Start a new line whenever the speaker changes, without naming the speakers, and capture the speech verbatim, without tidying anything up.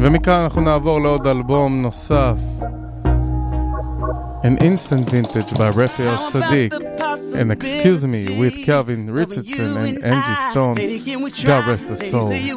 ומכאן אנחנו נעבור לעוד אלבום נוסף, An Instant Vintage by Raphael Sadiq, and Excuse Me with Calvin Richardson and Angie Stone. God rest his soul.